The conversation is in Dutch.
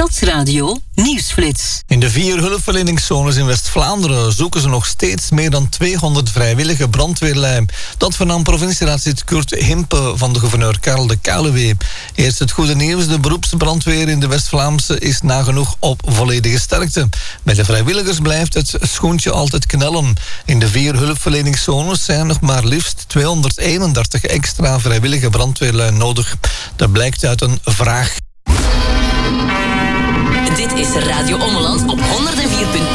Stadsradio Nieuwsflits. In de 4 hulpverleningszones in West-Vlaanderen zoeken ze nog steeds meer dan 200 vrijwillige brandweerlui. Dat vernam provincieraadslid Kurt Himpe van de gouverneur Karel de Kaluwe. Eerst het goede nieuws, de beroepsbrandweer in de West-Vlaamse is nagenoeg op volledige sterkte. Bij de vrijwilligers blijft het schoentje altijd knellen. In de 4 hulpverleningszones zijn nog maar liefst 231 extra vrijwillige brandweerlui nodig. Dat blijkt uit een vraag. Dit is Radio Ommeland op 104.9